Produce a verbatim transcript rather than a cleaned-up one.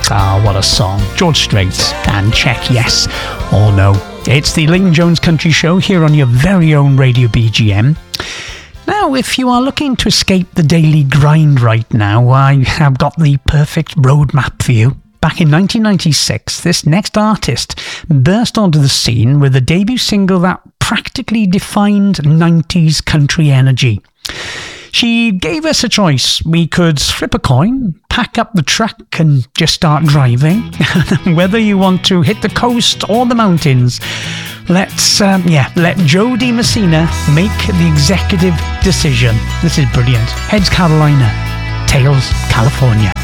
Ah, what a song. George Strait and Check Yes or No. It's the Leighton Jones Country Show here on your very own Radio B G M. Now, if you are looking to escape the daily grind right now, I have got the perfect roadmap for you. Back in nineteen ninety-six, this next artist burst onto the scene with a debut single that practically defined nineties country energy. She gave us a choice. We could flip a coin, pack up the truck and just start driving. Whether you want to hit the coast or the mountains, let's, um, yeah, let Jo Dee Messina make the executive decision. This is brilliant. Heads Carolina, tails California.